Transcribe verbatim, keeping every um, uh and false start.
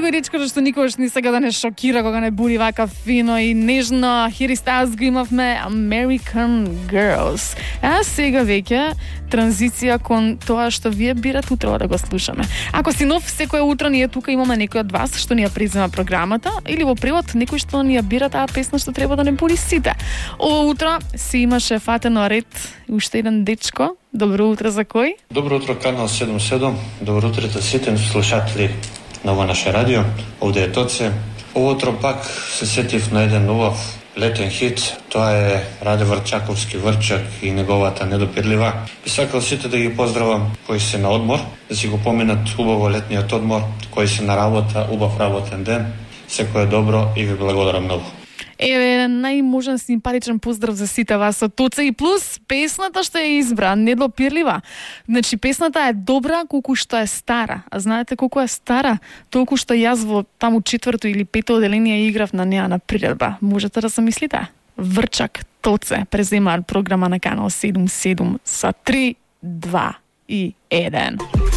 некој речка што никогаш не сега да не шокира кога не буди вака фино и нежно. Harry Styles го имавме American Girls. А сега веќе транзиција кон тоа што вие бирате утро да го слушаме. Ако си нов, секое утро ние тука имаме некој од вас што ни ја презема програмата или во превод некој што ни ја бира таа песна што треба да не буди сите. Ова утро си имаше фатено ред уште еден дечко. Добро утро за кој? Добро утро, канал седум седум. Добро утро сите слушатели на ова наше радио. Овде е Тоце. Ова утро пак се сетив на еден убав летен хит. Тоа е Раде Врчаковски Врчак и неговата Недопирлива. Би сакал сите да ги поздравам кои се на одмор, да си го поминат убаво летниот одмор, кои се на работа, убав работен ден. Секое добро и ви благодарам многу. Еве, најможен симпатичен поздрав за сите вас од Тоце и плюс песната што ја избра, Недопирлива. Значи, песната е добра колку што е стара. А знаете колку е стара? Толку што јас во таму четврто или пето оделение играв на неа на приредба. Можете да се мислите? Врчак, Тоце, преземаат програма на канал седум седум са три, два и еден.